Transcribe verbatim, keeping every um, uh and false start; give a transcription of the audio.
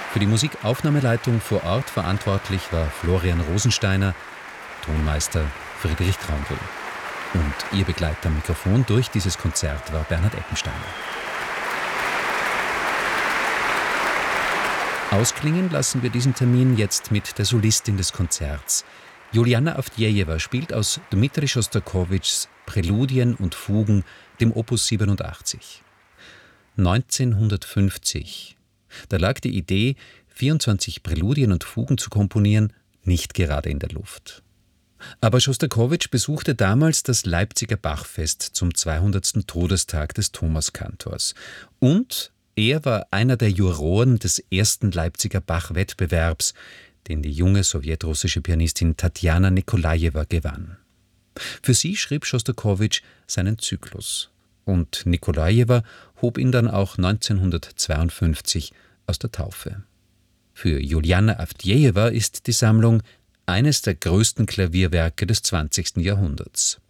Für die Musikaufnahmeleitung vor Ort verantwortlich war Florian Rosensteiner, Tonmeister Friedrich Traundl. Und ihr Begleiter am Mikrofon durch dieses Konzert war Bernhard Eckensteiner. Ausklingen lassen wir diesen Termin jetzt mit der Solistin des Konzerts. Juliana Avdjejewa spielt aus Dmitri Schostakowitschs Präludien und Fugen, dem Opus siebenundachtzig. neunzehnhundertfünfzig. Da lag die Idee, vierundzwanzig Präludien und Fugen zu komponieren, nicht gerade in der Luft. Aber Schostakowitsch besuchte damals das Leipziger Bachfest zum zweihundertsten Todestag des Thomaskantors. Und er war einer der Juroren des ersten Leipziger Bach-Wettbewerbs, den die junge sowjetrussische Pianistin Tatjana Nikolajewa gewann. Für sie schrieb Schostakowitsch seinen Zyklus. Und Nikolajewa hob ihn dann auch neunzehnhundertzweiundfünfzig aus der Taufe. Für Juliana Avdjejewa ist die Sammlung eines der größten Klavierwerke des zwanzigsten Jahrhunderts.